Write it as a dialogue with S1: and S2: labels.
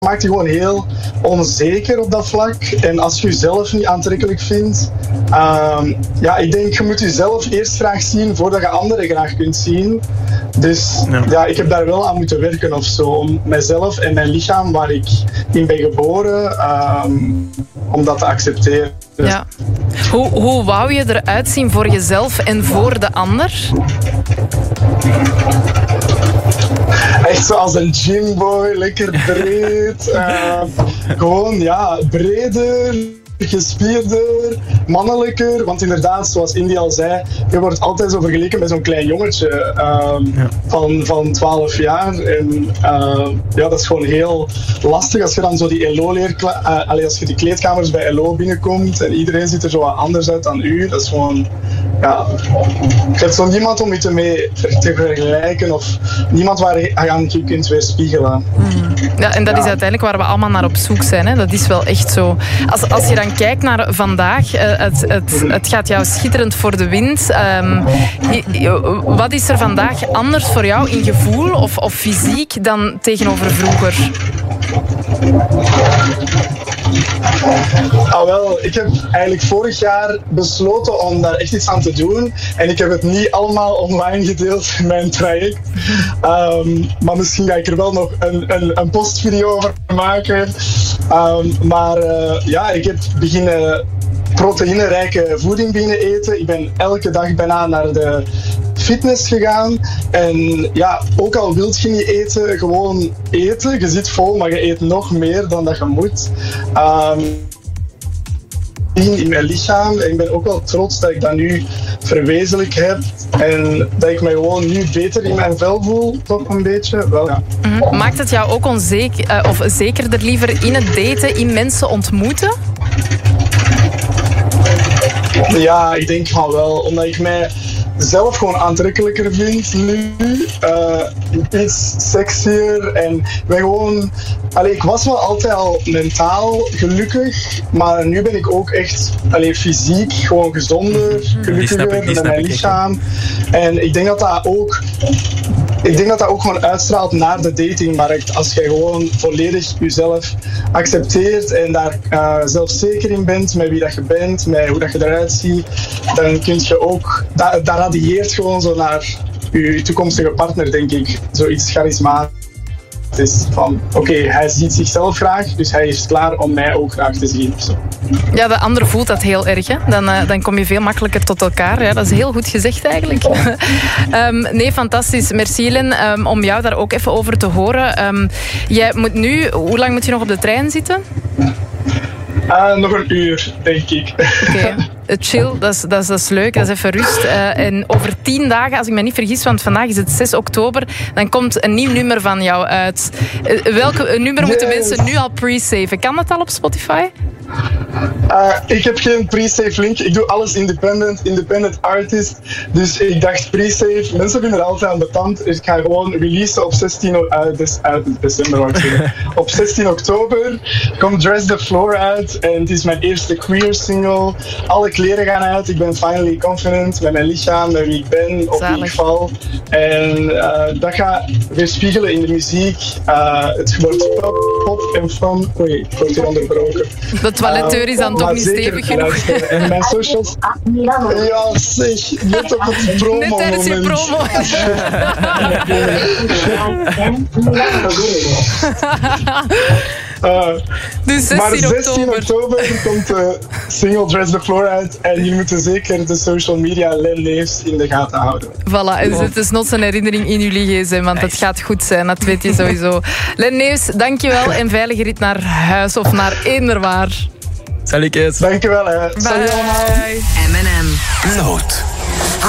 S1: maakt je gewoon heel onzeker op dat vlak. En als je jezelf niet aantrekkelijk vindt, ik denk, je moet jezelf eerst graag zien voordat je anderen graag kunt zien. Dus ik heb daar wel aan moeten werken of zo. Om mijzelf en mijn lichaam, waar ik in ben geboren, om dat te accepteren.
S2: Ja. Hoe wou je eruit zien voor jezelf en voor de ander?
S1: Echt zoals een gymboy, lekker breed. Gewoon, breder, gespierder, mannelijker. Want inderdaad, zoals Indy al zei, je wordt altijd zo vergeleken met zo'n klein jongetje van 12 jaar. En dat is gewoon heel lastig als je dan zo die LO als je die kleedkamers bij LO binnenkomt en iedereen ziet er zo wat anders uit dan u. Dat is gewoon... Ja, je hebt zo niemand om je te vergelijken of niemand waar je aan je kunt weerspiegelen.
S2: Ja, en dat is uiteindelijk waar we allemaal naar op zoek zijn. Hè? Dat is wel echt zo. Als je dan kijkt naar vandaag, het gaat jou schitterend voor de wind. Wat is er vandaag anders voor jou in gevoel of fysiek dan tegenover vroeger?
S1: Ik heb eigenlijk vorig jaar besloten om daar echt iets aan te doen. En ik heb het niet allemaal online gedeeld in mijn traject. Maar misschien ga ik er wel nog een postvideo over maken. Ik heb beginnen proteïnerijke voeding beginnen eten. Ik ben elke dag bijna naar de fitness gegaan. En ook al wilt je niet eten, gewoon eten. Je zit vol, maar je eet nog meer dan dat je moet. In mijn lichaam. En ik ben ook wel trots dat ik dat nu verwezenlijk heb. En dat ik me gewoon nu beter in mijn vel voel, toch een beetje. Wel, ja.
S2: Maakt het jou ook onzeker, of zekerder liever in het daten, in mensen ontmoeten?
S1: Ja, ik denk van wel. Omdat ik mij zelf gewoon aantrekkelijker vind nu. Iets sexier. En ik ben gewoon... ik was wel altijd al mentaal gelukkig. Maar nu ben ik ook echt fysiek gewoon gezonder, gelukkiger met mijn lichaam. En ik denk dat dat ook... gewoon uitstraalt naar de datingmarkt. Als jij gewoon volledig jezelf accepteert en daar zelfzeker in bent met wie dat je bent, met hoe dat je eruit ziet, dan kun je ook... Dat radieert gewoon zo naar je toekomstige partner, denk ik. Zoiets charismatisch. Het is van, hij ziet zichzelf graag, dus hij is klaar om mij ook graag te zien. Zo.
S2: Ja, de ander voelt dat heel erg. Hè? Dan kom je veel makkelijker tot elkaar. Ja, dat is heel goed gezegd eigenlijk. Fantastisch. Merci, Hélène, om jou daar ook even over te horen. Jij moet nu, hoe lang moet je nog op de trein zitten?
S1: Nog een uur, denk ik.
S2: Oké. Chill, dat is leuk, dat is even rust. En over 10 dagen, als ik me niet vergis, want vandaag is het 6 oktober, dan komt een nieuw nummer van jou uit. Welk nummer moeten mensen nu al pre-saven? Kan dat al op Spotify?
S1: Ik heb geen pre-save link. Ik doe alles independent artist. Dus ik dacht pre-save. Mensen vinden er altijd aan betand. Dus ik ga gewoon releasen op 16 op 16 oktober komt Dress the Floor uit. En het is mijn eerste queer single. Alle kleren gaan uit. Ik ben finally confident met mijn lichaam, met wie ik ben, op wie ik val. En dat gaat weerspiegelen in de muziek. Het wordt pop en fun. Oei, ik word hier onderbroken.
S2: De toiletteur is dan toch niet stevig genoeg.
S1: En mijn socials... Ja, zeg. Net op het promo-moment.
S2: Net tijdens je promo. Dus 16
S1: oktober komt de single Dress the Floor uit. En jullie moeten zeker de social media Len Neefs in de gaten houden.
S2: Voilà, en zet dus nog een herinnering in jullie gsm, want het gaat goed zijn, dat weet je sowieso. Len Neefs, dankjewel en veilige rit naar huis of naar eenderwaar.
S3: Salut, kids.
S1: Dankjewel, hè.
S2: Bye.
S4: M&M.
S5: Noot.